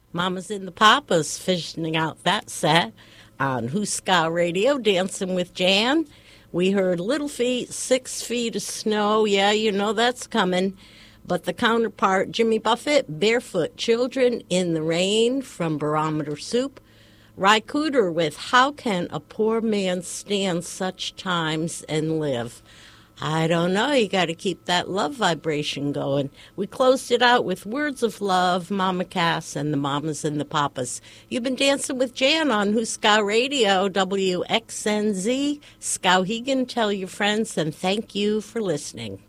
Mamas and the Papas fishing out that set on Who's Ska Radio, Dancing with Jan. We heard Little Feat, 6 Feet of Snow. Yeah, you know that's coming. But the counterpart, Jimmy Buffett, Barefoot Children in the Rain from Barometer Soup. Ry Cooder with How Can a Poor Man Stand Such Times and Live? I don't know. You got to keep that love vibration going. We closed it out with Words of Love, Mama Cass, and the Mamas and the Papas. You've been dancing with Jan on Who's Ska Radio, WXNZ. Skowhegan, tell your friends, and thank you for listening.